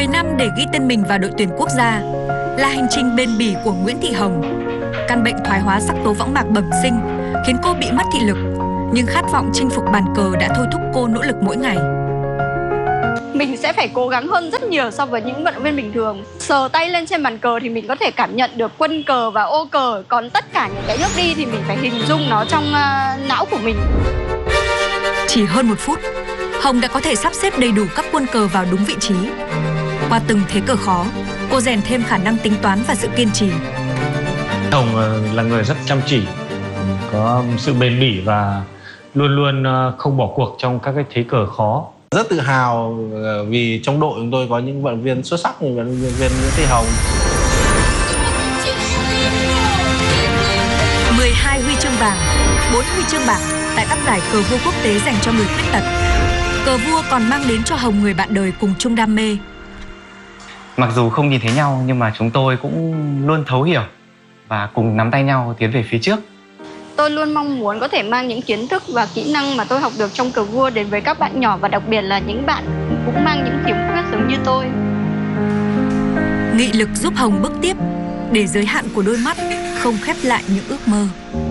10 năm để ghi tên mình vào đội tuyển quốc gia là hành trình bền bỉ của Nguyễn Thị Hồng. Căn bệnh thoái hóa sắc tố võng mạc bẩm sinh khiến cô bị mất thị lực, nhưng khát vọng chinh phục bàn cờ đã thôi thúc cô nỗ lực mỗi ngày. Mình sẽ phải cố gắng hơn rất nhiều so với những vận động viên bình thường. Sờ tay lên trên bàn cờ thì mình có thể cảm nhận được quân cờ và ô cờ, còn tất cả những cái bước đi thì mình phải hình dung nó trong não của mình. Chỉ hơn 1 phút, Hồng đã có thể sắp xếp đầy đủ các quân cờ vào đúng vị trí. Qua từng thế cờ khó, cô rèn thêm khả năng tính toán và sự kiên trì. Hồng là người rất chăm chỉ, có sự bền bỉ và luôn luôn không bỏ cuộc trong các cái thế cờ khó. Rất tự hào vì trong đội chúng tôi có những vận động viên xuất sắc như vận động viên Nguyễn Thị Hồng. 12 huy chương vàng, 4 huy chương bạc tại các giải cờ vua quốc tế dành cho người khuyết tật. Cờ vua còn mang đến cho Hồng người bạn đời cùng chung đam mê. Mặc dù không nhìn thấy nhau nhưng mà chúng tôi cũng luôn thấu hiểu và cùng nắm tay nhau tiến về phía trước. Tôi luôn mong muốn có thể mang những kiến thức và kỹ năng mà tôi học được trong cờ vua đến với các bạn nhỏ, và đặc biệt là những bạn cũng mang những khiếm khuyết giống như tôi. Nghị lực giúp Hồng bước tiếp để giới hạn của đôi mắt không khép lại những ước mơ.